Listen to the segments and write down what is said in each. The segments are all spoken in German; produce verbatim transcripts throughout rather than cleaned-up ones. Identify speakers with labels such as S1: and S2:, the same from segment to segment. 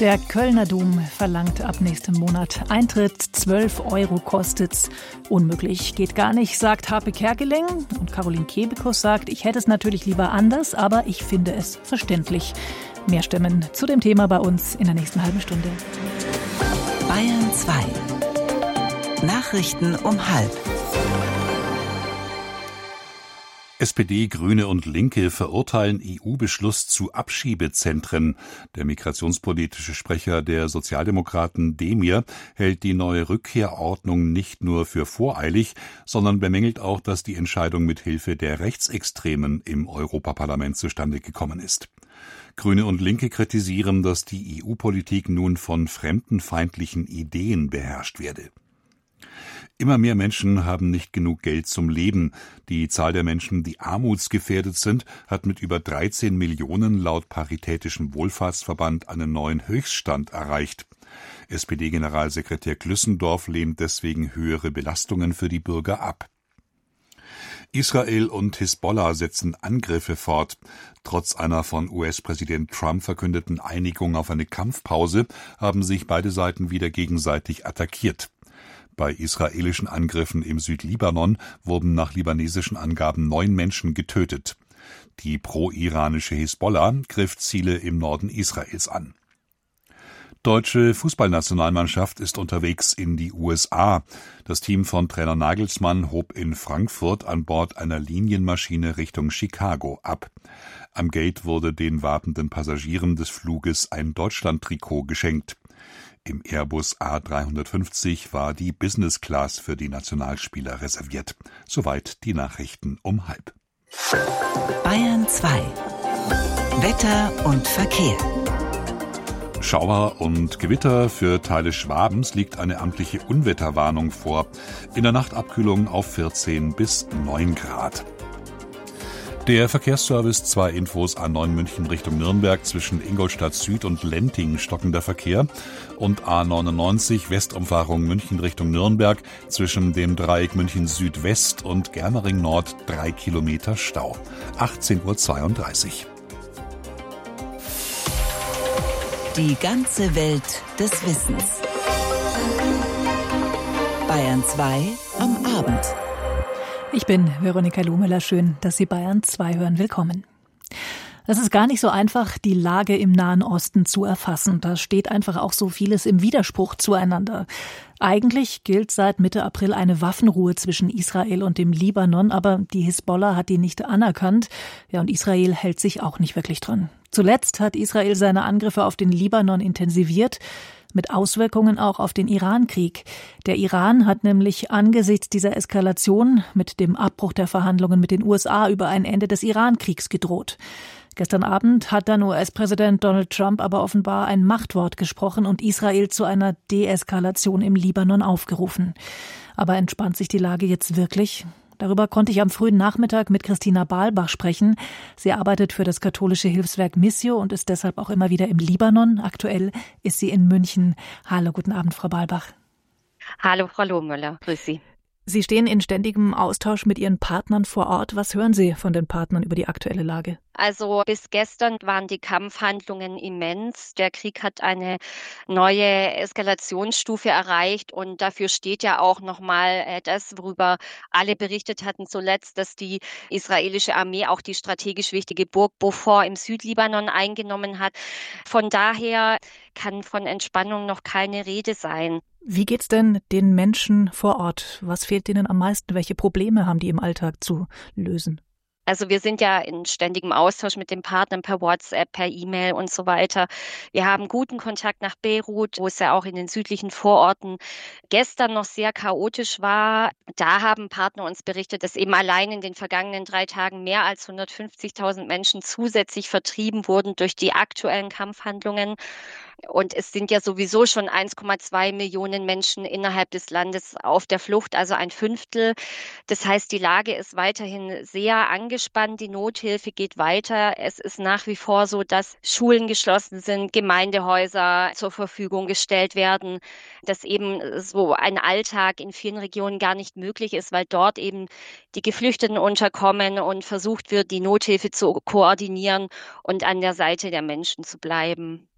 S1: Der Kölner Dom verlangt ab nächstem Monat Eintritt. zwölf Euro kostet's. Unmöglich, geht gar nicht, sagt Harpe Kerkeling. Und Caroline Kebekus sagt, ich hätte es natürlich lieber anders, aber ich finde es verständlich. Mehr Stimmen zu dem Thema bei uns in der nächsten halben Stunde.
S2: Bayern zwei. Nachrichten um halb.
S3: S P D, Grüne und Linke verurteilen E U-Beschluss zu Abschiebezentren. Der migrationspolitische Sprecher der Sozialdemokraten Demir hält die neue Rückkehrordnung nicht nur für voreilig, sondern bemängelt auch, dass die Entscheidung mit Hilfe der Rechtsextremen im Europaparlament zustande gekommen ist. Grüne und Linke kritisieren, dass die E U-Politik nun von fremdenfeindlichen Ideen beherrscht werde. Immer mehr Menschen haben nicht genug Geld zum Leben. Die Zahl der Menschen, die armutsgefährdet sind, hat mit über dreizehn Millionen laut Paritätischem Wohlfahrtsverband einen neuen Höchststand erreicht. S P D-Generalsekretär Glüssendorf lehnt deswegen höhere Belastungen für die Bürger ab. Israel und Hisbollah setzen Angriffe fort. Trotz einer von U S-Präsident Trump verkündeten Einigung auf eine Kampfpause haben sich beide Seiten wieder gegenseitig attackiert. Bei israelischen Angriffen im Südlibanon wurden nach libanesischen Angaben neun Menschen getötet. Die pro-iranische Hisbollah griff Ziele im Norden Israels an. Deutsche Fußballnationalmannschaft ist unterwegs in die U S A. Das Team von Trainer Nagelsmann hob in Frankfurt an Bord einer Linienmaschine Richtung Chicago ab. Am Gate wurde den wartenden Passagieren des Fluges ein Deutschland-Trikot geschenkt. Im Airbus A dreihundertfünfzig war die Business Class für die Nationalspieler reserviert. Soweit die Nachrichten um halb.
S2: Bayern zwei. Wetter und Verkehr.
S3: Schauer und Gewitter für Teile Schwabens liegt eine amtliche Unwetterwarnung vor. In der Nacht Abkühlung auf vierzehn bis neun Grad. Der Verkehrsservice, zwei Infos: A neun München Richtung Nürnberg zwischen Ingolstadt Süd und Lenting stockender Verkehr und A neunundneunzig Westumfahrung München Richtung Nürnberg zwischen dem Dreieck München Südwest und Germering Nord drei Kilometer Stau. achtzehn Uhr zweiunddreißig.
S2: Die ganze Welt des Wissens. Bayern zwei am Abend.
S1: Ich bin Veronika Luhmüller. Schön, dass Sie Bayern zwei hören. Willkommen. Es ist gar nicht so einfach, die Lage im Nahen Osten zu erfassen. Da steht einfach auch so vieles im Widerspruch zueinander. Eigentlich gilt seit Mitte April eine Waffenruhe zwischen Israel und dem Libanon, aber die Hisbollah hat die nicht anerkannt. Ja, und Israel hält sich auch nicht wirklich dran. Zuletzt hat Israel seine Angriffe auf den Libanon intensiviert, mit Auswirkungen auch auf den Iran-Krieg. Der Iran hat nämlich angesichts dieser Eskalation mit dem Abbruch der Verhandlungen mit den U S A über ein Ende des Iran-Kriegs gedroht. Gestern Abend hat dann U S-Präsident Donald Trump aber offenbar ein Machtwort gesprochen und Israel zu einer Deeskalation im Libanon aufgerufen. Aber entspannt sich die Lage jetzt wirklich? Darüber konnte ich am frühen Nachmittag mit Christina Balbach sprechen. Sie arbeitet für das katholische Hilfswerk Missio und ist deshalb auch immer wieder im Libanon. Aktuell ist sie in München. Hallo, guten Abend, Frau Balbach.
S4: Hallo, Frau Lohmüller. Grüß Sie.
S1: Sie stehen in ständigem Austausch mit Ihren Partnern vor Ort. Was hören Sie von den Partnern über die aktuelle Lage?
S4: Also bis gestern waren die Kampfhandlungen immens. Der Krieg hat eine neue Eskalationsstufe erreicht und dafür steht ja auch nochmal das, worüber alle berichtet hatten zuletzt, dass die israelische Armee auch die strategisch wichtige Burg Beaufort im Südlibanon eingenommen hat. Von daher kann von Entspannung noch keine Rede sein.
S1: Wie geht's denn den Menschen vor Ort? Was fehlt ihnen am meisten? Welche Probleme haben die im Alltag zu lösen?
S4: Also wir sind ja in ständigem Austausch mit den Partnern per WhatsApp, per E-Mail und so weiter. Wir haben guten Kontakt nach Beirut, wo es ja auch in den südlichen Vororten gestern noch sehr chaotisch war. Da haben Partner uns berichtet, dass eben allein in den vergangenen drei Tagen mehr als hundertfünfzigtausend Menschen zusätzlich vertrieben wurden durch die aktuellen Kampfhandlungen. Und es sind ja sowieso schon eins Komma zwei Millionen Menschen innerhalb des Landes auf der Flucht, also ein Fünftel. Das heißt, die Lage ist weiterhin sehr angespannt. Die Nothilfe geht weiter. Es ist nach wie vor so, dass Schulen geschlossen sind, Gemeindehäuser zur Verfügung gestellt werden, dass eben so ein Alltag in vielen Regionen gar nicht möglich ist, weil dort eben die Geflüchteten unterkommen und versucht wird, die Nothilfe zu koordinieren und an der Seite der Menschen zu bleiben.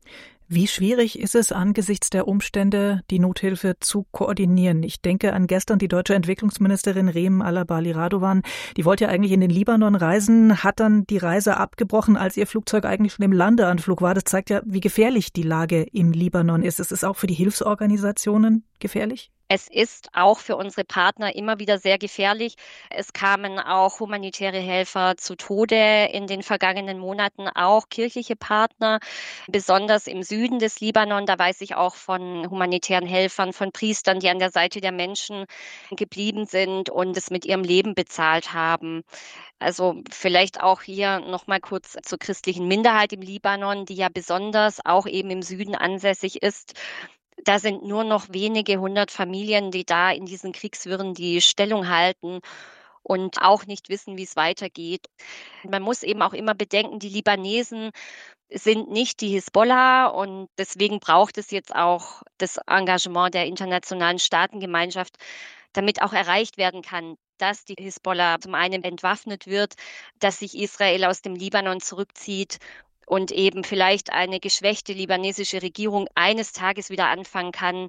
S1: Wie schwierig ist es angesichts der Umstände, die Nothilfe zu koordinieren? Ich denke an gestern die deutsche Entwicklungsministerin Reem Alabali Radovan. Die wollte ja eigentlich in den Libanon reisen, hat dann die Reise abgebrochen, als ihr Flugzeug eigentlich schon im Landeanflug war. Das zeigt ja, wie gefährlich die Lage im Libanon ist. Es ist auch für die Hilfsorganisationen gefährlich?
S4: Es ist auch für unsere Partner immer wieder sehr gefährlich. Es kamen auch humanitäre Helfer zu Tode in den vergangenen Monaten, auch kirchliche Partner, besonders im Süden des Libanon. Da weiß ich auch von humanitären Helfern, von Priestern, die an der Seite der Menschen geblieben sind und es mit ihrem Leben bezahlt haben. Also vielleicht auch hier noch mal kurz zur christlichen Minderheit im Libanon, die ja besonders auch eben im Süden ansässig ist. Da sind nur noch wenige hundert Familien, die da in diesen Kriegswirren die Stellung halten und auch nicht wissen, wie es weitergeht. Man muss eben auch immer bedenken, die Libanesen sind nicht die Hisbollah und deswegen braucht es jetzt auch das Engagement der internationalen Staatengemeinschaft, damit auch erreicht werden kann, dass die Hisbollah zum einen entwaffnet wird, dass sich Israel aus dem Libanon zurückzieht und eben vielleicht eine geschwächte libanesische Regierung eines Tages wieder anfangen kann,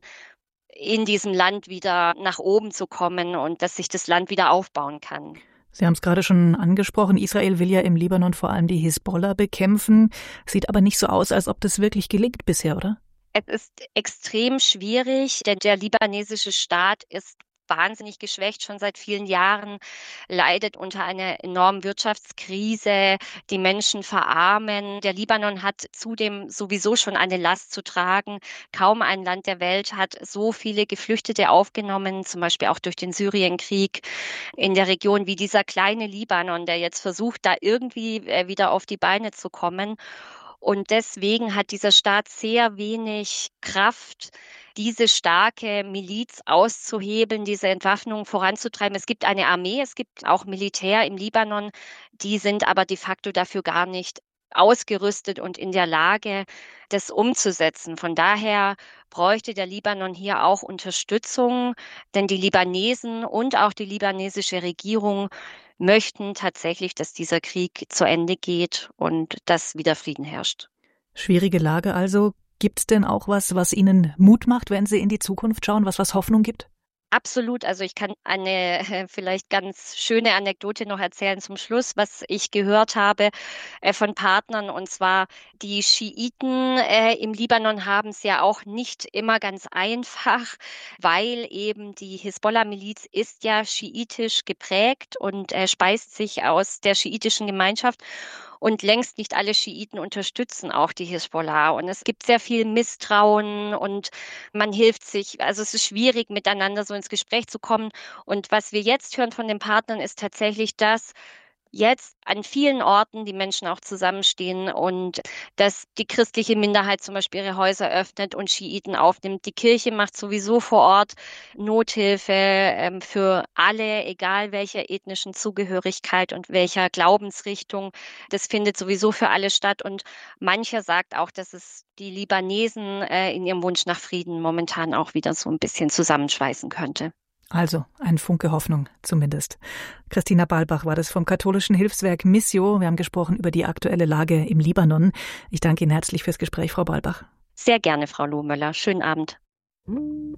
S4: in diesem Land wieder nach oben zu kommen und dass sich das Land wieder aufbauen kann.
S1: Sie haben es gerade schon angesprochen, Israel will ja im Libanon vor allem die Hisbollah bekämpfen. Sieht aber nicht so aus, als ob das wirklich gelingt bisher, oder?
S4: Es ist extrem schwierig, denn der libanesische Staat ist wahnsinnig geschwächt, schon seit vielen Jahren, leidet unter einer enormen Wirtschaftskrise, die Menschen verarmen. Der Libanon hat zudem sowieso schon eine Last zu tragen. Kaum ein Land der Welt hat so viele Geflüchtete aufgenommen, zum Beispiel auch durch den Syrienkrieg in der Region wie dieser kleine Libanon, der jetzt versucht, da irgendwie wieder auf die Beine zu kommen. Und deswegen hat dieser Staat sehr wenig Kraft, diese starke Miliz auszuhebeln, diese Entwaffnung voranzutreiben. Es gibt eine Armee, es gibt auch Militär im Libanon, die sind aber de facto dafür gar nicht ausgerüstet und in der Lage, das umzusetzen. Von daher bräuchte der Libanon hier auch Unterstützung, denn die Libanesen und auch die libanesische Regierung möchten tatsächlich, dass dieser Krieg zu Ende geht und dass wieder Frieden herrscht.
S1: Schwierige Lage also. Gibt es denn auch was, was Ihnen Mut macht, wenn Sie in die Zukunft schauen, was was Hoffnung gibt?
S4: Absolut. Also ich kann eine äh, vielleicht ganz schöne Anekdote noch erzählen zum Schluss, was ich gehört habe äh, von Partnern. Und zwar die Schiiten äh, im Libanon haben es ja auch nicht immer ganz einfach, weil eben die Hisbollah-Miliz ist ja schiitisch geprägt und äh, speist sich aus der schiitischen Gemeinschaft. Und längst nicht alle Schiiten unterstützen auch die Hisbollah. Und es gibt sehr viel Misstrauen und man hilft sich. Also es ist schwierig, miteinander so ins Gespräch zu kommen. Und was wir jetzt hören von den Partnern ist tatsächlich, dass jetzt an vielen Orten die Menschen auch zusammenstehen und dass die christliche Minderheit zum Beispiel ihre Häuser öffnet und Schiiten aufnimmt. Die Kirche macht sowieso vor Ort Nothilfe ähm, für alle, egal welcher ethnischen Zugehörigkeit und welcher Glaubensrichtung. Das findet sowieso für alle statt. Und mancher sagt auch, dass es die Libanesen äh, in ihrem Wunsch nach Frieden momentan auch wieder so ein bisschen zusammenschweißen könnte.
S1: Also ein Funke Hoffnung zumindest. Christina Balbach war das vom katholischen Hilfswerk Missio. Wir haben gesprochen über die aktuelle Lage im Libanon. Ich danke Ihnen herzlich fürs Gespräch, Frau Balbach.
S4: Sehr gerne, Frau Lohmöller. Schönen Abend.